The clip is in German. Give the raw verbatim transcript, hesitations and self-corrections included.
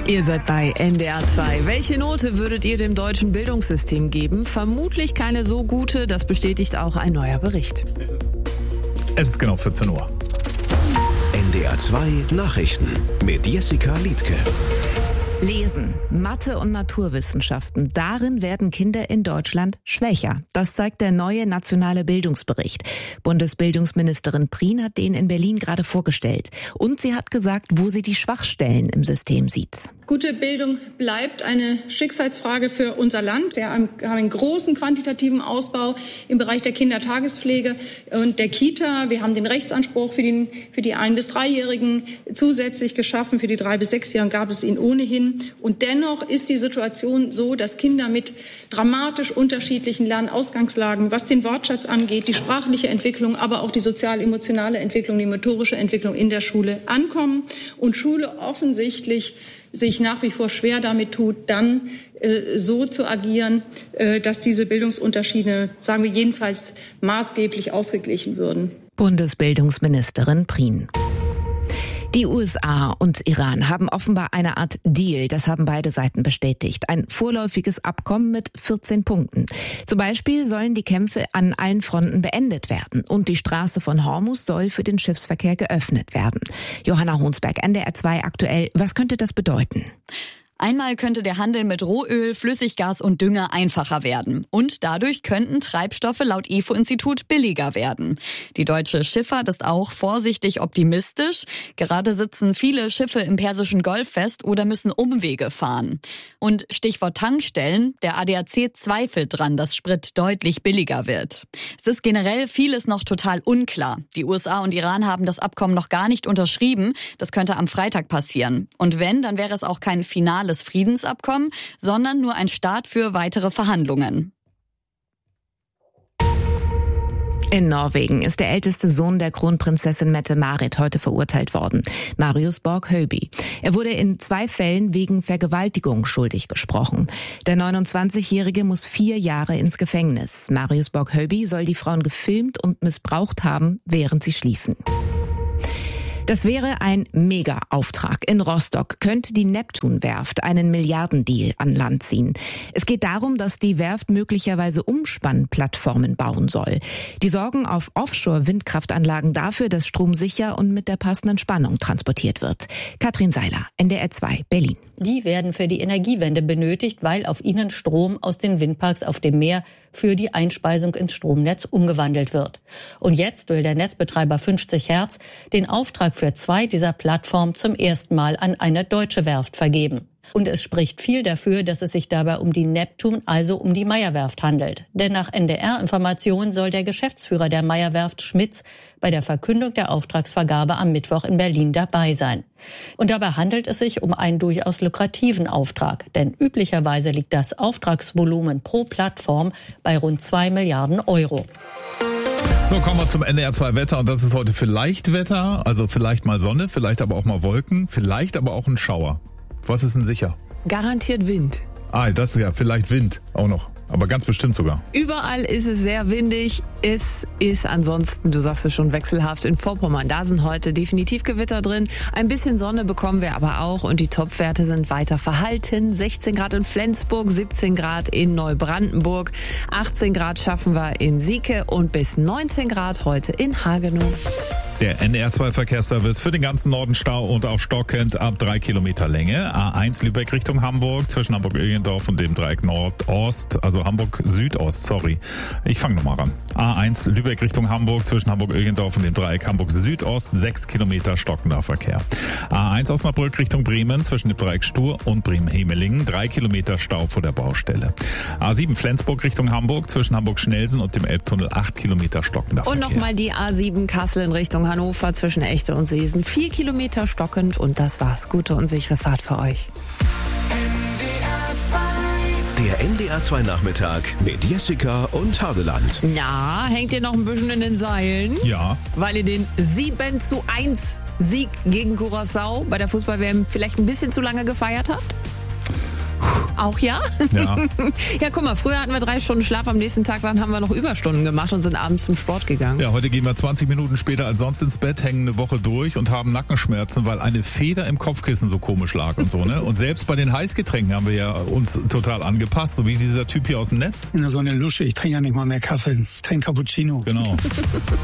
Ihr seid bei N D R zwei. Welche Note würdet ihr dem deutschen Bildungssystem geben? Vermutlich keine so gute, das bestätigt auch ein neuer Bericht. Es ist genau vierzehn Uhr. N D R zwei Nachrichten mit Jessica Liedtke. Lesen, Mathe und Naturwissenschaften. Darin werden Kinder in Deutschland schwächer. Das zeigt der neue nationale Bildungsbericht. Bundesbildungsministerin Prien hat den in Berlin gerade vorgestellt. Und sie hat gesagt, wo sie die Schwachstellen im System sieht. Gute Bildung bleibt eine Schicksalsfrage für unser Land. Wir haben einen großen quantitativen Ausbau im Bereich der Kindertagespflege und der Kita. Wir haben den Rechtsanspruch für, den, für die Ein- bis Dreijährigen zusätzlich geschaffen. Für die Drei- bis Sechsjährigen gab es ihn ohnehin. Und dennoch ist die Situation so, dass Kinder mit dramatisch unterschiedlichen Lernausgangslagen, was den Wortschatz angeht, die sprachliche Entwicklung, aber auch die sozial-emotionale Entwicklung, die motorische Entwicklung in der Schule ankommen und Schule offensichtlich sich nach wie vor schwer damit tut, dann äh, so zu agieren, äh, dass diese Bildungsunterschiede, sagen wir jedenfalls, maßgeblich ausgeglichen würden. Bundesbildungsministerin Prien. Die U S A und Iran haben offenbar eine Art Deal, das haben beide Seiten bestätigt. Ein vorläufiges Abkommen mit vierzehn Punkten. Zum Beispiel sollen die Kämpfe an allen Fronten beendet werden und die Straße von Hormuz soll für den Schiffsverkehr geöffnet werden. Johanna Honsberg, N D R zwei aktuell. Was könnte das bedeuten? Einmal könnte der Handel mit Rohöl, Flüssiggas und Dünger einfacher werden. Und dadurch könnten Treibstoffe laut I F O-Institut billiger werden. Die deutsche Schifffahrt ist auch vorsichtig optimistisch. Gerade sitzen viele Schiffe im Persischen Golf fest oder müssen Umwege fahren. Und Stichwort Tankstellen, der A D A C zweifelt dran, dass Sprit deutlich billiger wird. Es ist generell vieles noch total unklar. Die U S A und Iran haben das Abkommen noch gar nicht unterschrieben. Das könnte am Freitag passieren. Und wenn, dann wäre es auch kein finales Friedensabkommen, sondern nur ein Start für weitere Verhandlungen. In Norwegen ist der älteste Sohn der Kronprinzessin Mette-Marit heute verurteilt worden, Marius Borg-Høiby. Er wurde in zwei Fällen wegen Vergewaltigung schuldig gesprochen. Der neunundzwanzigjährige muss vier Jahre ins Gefängnis. Marius Borg-Høiby soll die Frauen gefilmt und missbraucht haben, während sie schliefen. Das wäre ein Mega-Auftrag. In Rostock könnte die Neptun-Werft einen Milliardendeal an Land ziehen. Es geht darum, dass die Werft möglicherweise Umspannplattformen bauen soll. Die sorgen auf Offshore-Windkraftanlagen dafür, dass Strom sicher und mit der passenden Spannung transportiert wird. Katrin Seiler, N D R zwei, Berlin. Die werden für die Energiewende benötigt, weil auf ihnen Strom aus den Windparks auf dem Meer für die Einspeisung ins Stromnetz umgewandelt wird. Und jetzt will der Netzbetreiber fünfzig Hertz den Auftrag für zwei dieser Plattformen zum ersten Mal an eine deutsche Werft vergeben. Und es spricht viel dafür, dass es sich dabei um die Neptun, also um die Meyer-Werft handelt. Denn nach N D R-Informationen soll der Geschäftsführer der Meyer-Werft, Schmitz, bei der Verkündung der Auftragsvergabe am Mittwoch in Berlin dabei sein. Und dabei handelt es sich um einen durchaus lukrativen Auftrag. Denn üblicherweise liegt das Auftragsvolumen pro Plattform bei rund zwei Milliarden Euro. So, kommen wir zum N D R zwei Wetter und das ist heute vielleicht Wetter, also vielleicht mal Sonne, vielleicht aber auch mal Wolken, vielleicht aber auch ein Schauer. Was ist denn sicher? Garantiert Wind. Ah, das ja, vielleicht Wind auch noch, aber ganz bestimmt sogar. Überall ist es sehr windig. Es ist ansonsten, du sagst es schon, wechselhaft in Vorpommern. Da sind heute definitiv Gewitter drin. Ein bisschen Sonne bekommen wir aber auch und die Topwerte sind weiter verhalten. sechzehn Grad in Flensburg, siebzehn Grad in Neubrandenburg, achtzehn Grad schaffen wir in Sieke und bis neunzehn Grad heute in Hagenow. Der N D R zwei Verkehrsservice für den ganzen Norden Stau und auch stockend ab drei Kilometer Länge. A eins Lübeck Richtung Hamburg, zwischen Hamburg-Öhlendorf und dem Dreieck Nordost, also Hamburg-Südost, sorry. Ich fange nochmal ran. A eins Lübeck Richtung Hamburg, zwischen Hamburg-Öhlendorf und dem Dreieck Hamburg-Südost, sechs Kilometer stockender Verkehr. A eins Osnabrück Richtung Bremen, zwischen dem Dreieck Stur und Bremen-Hemelingen, drei Kilometer Stau vor der Baustelle. A sieben Flensburg Richtung Hamburg, zwischen Hamburg-Schnelsen und dem Elbtunnel, acht Kilometer stockender Verkehr. Und nochmal die A sieben Kassel in Richtung Hannover zwischen Echte und Seesen. Vier Kilometer stockend und das war's. Gute und sichere Fahrt für euch. Der N D R zwei Nachmittag mit Jessica und Hardeland. Na, hängt ihr noch ein bisschen in den Seilen? Ja. Weil ihr den sieben zu eins Sieg gegen Curaçao bei der Fußball-W M vielleicht ein bisschen zu lange gefeiert habt? Auch ja? Ja. Ja, guck mal, früher hatten wir drei Stunden Schlaf, am nächsten Tag dann haben wir noch Überstunden gemacht und sind abends zum Sport gegangen. Ja, heute gehen wir zwanzig Minuten später als sonst ins Bett, hängen eine Woche durch und haben Nackenschmerzen, weil eine Feder im Kopfkissen so komisch lag und so, ne? Und selbst bei den Heißgetränken haben wir ja uns total angepasst, so wie dieser Typ hier aus dem Netz. So eine Lusche, ich trinke ja nicht mal mehr Kaffee, ich trinke Cappuccino. Genau.